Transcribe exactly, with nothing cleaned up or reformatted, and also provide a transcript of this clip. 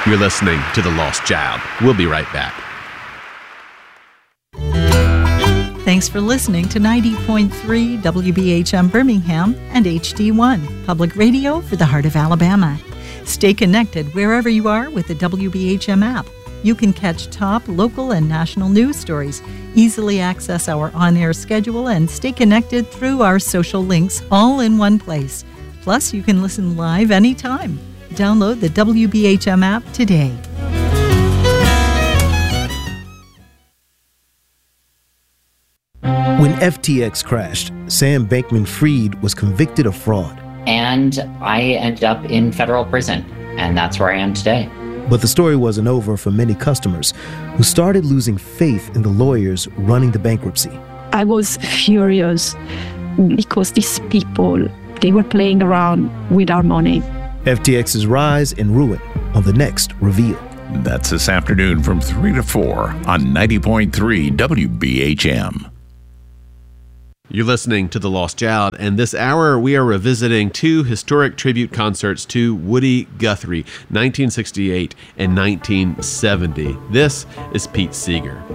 You're listening to The Lost Child. We'll be right back. Thanks for listening to ninety point three W B H M Birmingham and H D one, public radio for the heart of Alabama. Stay connected wherever you are with the W B H M app. You can catch top, local, and national news stories, easily access our on-air schedule, and stay connected through our social links all in one place. Plus, you can listen live anytime. Download the W B H M app today. When F T X crashed, Sam Bankman-Fried was convicted of fraud. And I ended up in federal prison, and that's where I am today. But the story wasn't over for many customers who started losing faith in the lawyers running the bankruptcy. I was furious because these people, they were playing around with our money. F T X's rise and ruin on the next Reveal. That's this afternoon from three to four on ninety point three W B H M. You're listening to The Lost Child, and this hour we are revisiting two historic tribute concerts to Woody Guthrie, nineteen sixty-eight and nineteen seventy. This is Pete Seeger.